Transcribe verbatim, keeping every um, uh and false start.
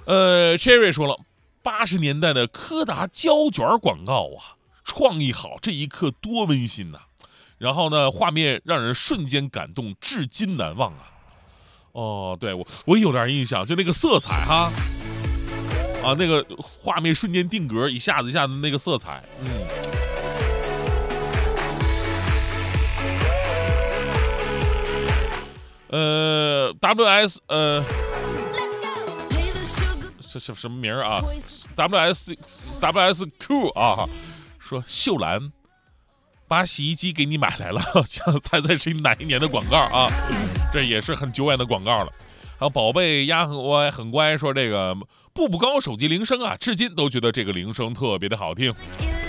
呃 ，Cherry 说了，八十年代的柯达胶卷广告啊，创意好，这一刻多温馨呐、啊！然后呢，画面让人瞬间感动，至今难忘啊！哦，对我我有点印象，就那个色彩哈，啊，那个画面瞬间定格，一下子一下子那个色彩，嗯。呃 ，W S 呃，这是什么名儿啊 ？W S W S Q 啊，说秀兰把洗衣机给你买来了，想猜猜是哪一年的广告啊？这也是很久远的广告了。还有宝贝鸭很乖很乖，说这个步步高手机铃声啊，至今都觉得这个铃声特别的好听。